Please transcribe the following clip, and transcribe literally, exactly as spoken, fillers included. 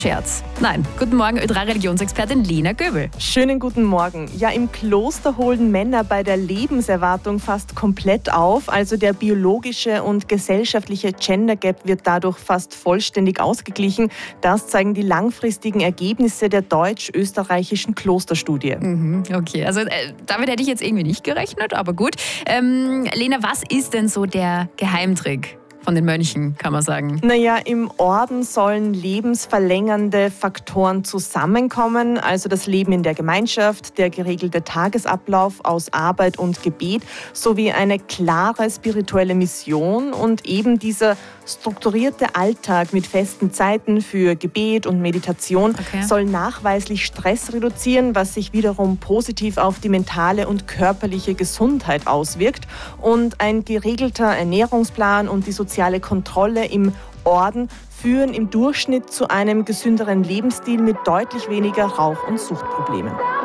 Scherz. Nein, guten Morgen, Ö drei Religionsexpertin Lena Göbel. Schönen guten Morgen. Ja, im Kloster holen Männer bei der Lebenserwartung fast komplett auf. Also der biologische und gesellschaftliche Gender Gap wird dadurch fast vollständig ausgeglichen. Das zeigen die langfristigen Ergebnisse der deutsch-österreichischen Klosterstudie. Mhm, okay, also äh, damit hätte ich jetzt irgendwie nicht gerechnet, aber gut. Ähm, Lena, was ist denn so der Geheimtrick von den Mönchen, kann man sagen? Naja, im Orden sollen lebensverlängernde Faktoren zusammenkommen, also das Leben in der Gemeinschaft, der geregelte Tagesablauf aus Arbeit und Gebet sowie eine klare spirituelle Mission und eben dieser strukturierte Alltag mit festen Zeiten für Gebet und Meditation Okay. soll nachweislich Stress reduzieren, was sich wiederum positiv auf die mentale und körperliche Gesundheit auswirkt. Und ein geregelter Ernährungsplan und die soziale Kontrolle im Orden führen im Durchschnitt zu einem gesünderen Lebensstil mit deutlich weniger Rauch- und Suchtproblemen.